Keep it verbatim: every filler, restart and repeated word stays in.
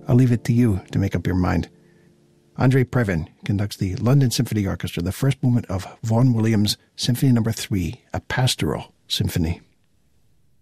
I'll leave it to you to make up your mind. Andre Previn conducts the London Symphony Orchestra, the first movement of Vaughan Williams' Symphony Number Three, a pastoral symphony.